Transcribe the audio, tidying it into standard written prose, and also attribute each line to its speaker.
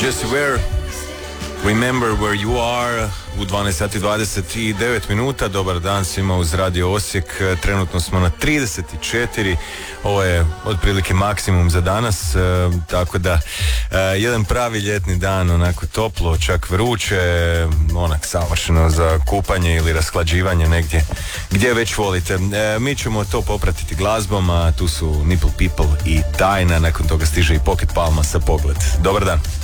Speaker 1: Jessie Ware, Remember Where You Are, u 12 sati 29 minuta. Dobar dan svima uz Radio Osijek. Trenutno smo na 34. Ovo je otprilike maksimum za danas, tako da jedan pravi ljetni dan, onako toplo, čak vruće, onak savršeno za kupanje ili rasklađivanje negdje gdje već volite. Mi ćemo to popratiti glazbom, a tu su Nipple People i Tajna, nakon toga stiže i Pocket Palma sa Pogled. Dobar dan.